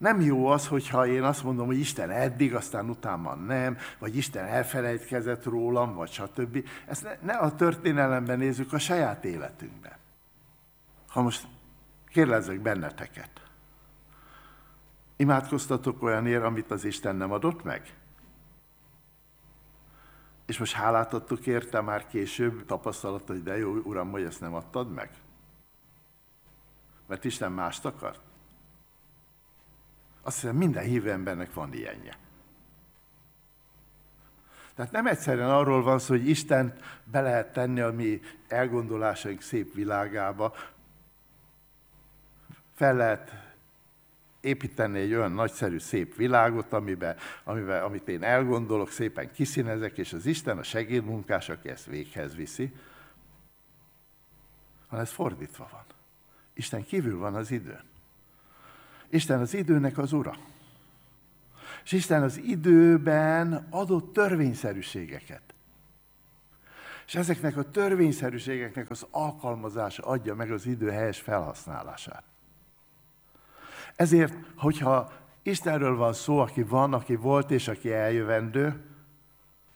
Nem jó az, hogyha én azt mondom, hogy Isten eddig, aztán utána nem, vagy Isten elfelejtkezett rólam, vagy stb. Ezt ne a történelemben nézzük, a saját életünkben. Ha most kérdezzek benneteket, imádkoztatok olyanért, amit az Isten nem adott meg? És most hálát adtok érte már később tapasztalat, hogy de jó, Uram, hogy ezt nem adtad meg? Mert Isten mást akart? Azt hiszem, minden hívő embernek van ilyenje. Tehát nem egyszerűen arról van szó, hogy Istent be lehet tenni a mi elgondolásaink szép világába, fel lehet építeni egy olyan nagyszerű, szép világot, amit én elgondolok, szépen kiszínezek, és az Isten a segédmunkás, aki ezt véghez viszi, hanem ez fordítva van. Isten kívül van az időn. Isten az időnek az ura. És Isten az időben adott törvényszerűségeket. És ezeknek a törvényszerűségeknek az alkalmazása adja meg az idő helyes felhasználását. Ezért, hogyha Istenről van szó, aki van, aki volt és aki eljövendő,